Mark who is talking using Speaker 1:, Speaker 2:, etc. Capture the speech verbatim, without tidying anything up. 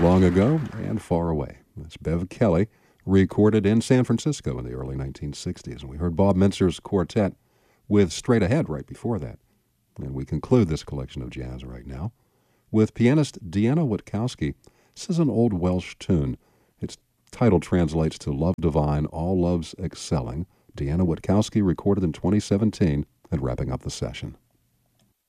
Speaker 1: Long Ago and Far Away. That's Bev Kelly, recorded in San Francisco in the early nineteen sixties. And we heard Bob Mintzer's quartet with Straight Ahead right before that. And we conclude this collection of jazz right now with pianist Deanna Witkowski. This is an old Welsh tune. Its title translates to Love Divine, All Loves Excelling. Deanna Witkowski recorded in twenty seventeen and wrapping up the session.